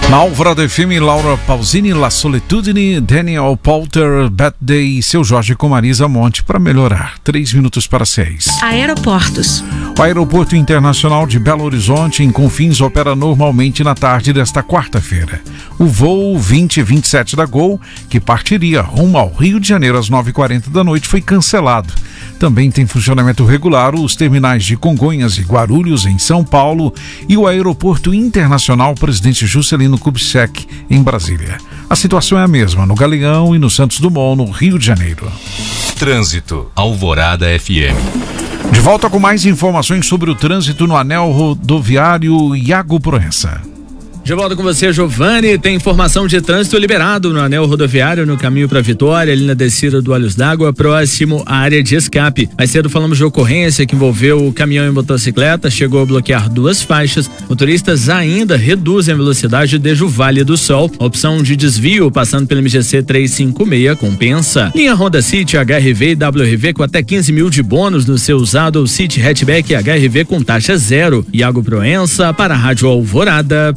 Na Alvorada FM, Laura Pausini, La Solitudine, Daniel Poulter, Bad Day e Seu Jorge com Marisa Monte para melhorar. 3 minutos para 6. Aeroportos. O Aeroporto Internacional de Belo Horizonte, em Confins, opera normalmente na tarde desta quarta-feira. O voo 2027 da Gol, que partiria rumo ao Rio de Janeiro às 9h40 da noite, foi cancelado. Também tem funcionamento regular os terminais de Congonhas e Guarulhos, em São Paulo, e o Aeroporto Internacional Presidente Juscelino Kubitschek, em Brasília. A situação é a mesma no Galeão e no Santos Dumont, no Rio de Janeiro. Trânsito, Alvorada FM. De volta com mais informações sobre o trânsito no anel rodoviário Iago Proença. De volta com você, Giovanni. Tem informação de trânsito liberado no anel rodoviário no caminho para Vitória, ali na descida do Olhos d'Água, próximo à área de escape. Mais cedo falamos de ocorrência que envolveu o caminhão e motocicleta, chegou a bloquear 2 faixas. Motoristas ainda reduzem a velocidade desde o Vale do Sol. A opção de desvio passando pelo MGC 356 compensa. Linha Honda City, HRV e WRV com até 15 mil de bônus no seu usado City Hatchback HRV com taxa 0. Iago Proença para a Rádio Alvorada.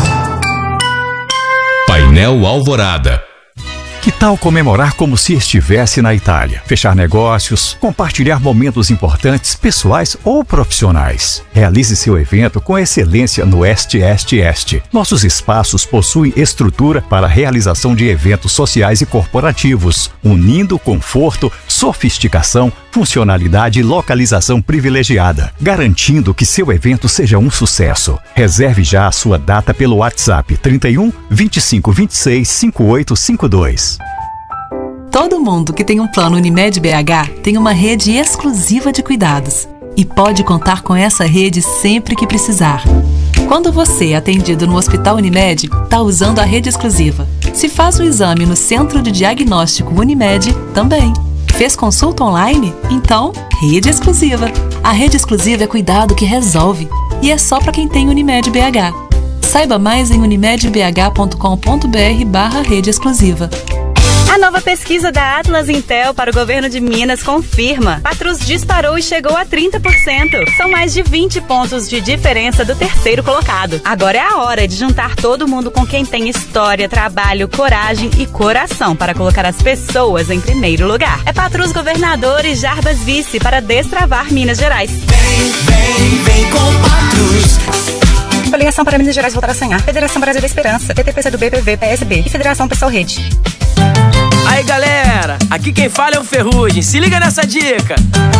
Painel Alvorada. Que tal comemorar como se estivesse na Itália? Fechar negócios, compartilhar momentos importantes, pessoais ou profissionais. Realize seu evento com excelência no Este. Nossos espaços possuem estrutura para a realização de eventos sociais e corporativos, unindo conforto, sofisticação, funcionalidade e localização privilegiada, garantindo que seu evento seja um sucesso. Reserve já a sua data pelo WhatsApp 31 25 26 5852. Todo mundo que tem um plano Unimed BH tem uma rede exclusiva de cuidados e pode contar com essa rede sempre que precisar. Quando você é atendido no Hospital Unimed, está usando a rede exclusiva. Se faz o exame no Centro de Diagnóstico Unimed, também. Fez consulta online? Então, rede exclusiva. A rede exclusiva é cuidado que resolve e é só para quem tem Unimed BH. Saiba mais em unimedbh.com.br/rede exclusiva. A nova pesquisa da Atlas Intel para o governo de Minas confirma. Patrus disparou e chegou a 30%. São mais de 20 pontos de diferença do terceiro colocado. Agora é a hora de juntar todo mundo com quem tem história, trabalho, coragem e coração para colocar as pessoas em primeiro lugar. É Patrus governador e Jarbas vice para destravar Minas Gerais. Vem com Patrus. Coligação para Minas Gerais voltar a sonhar. Federação Brasil da Esperança. PTPCdoB, PV, PSB e Federação Pessoal Rede. Aí galera, aqui quem fala é o Ferrugem, se liga nessa dica.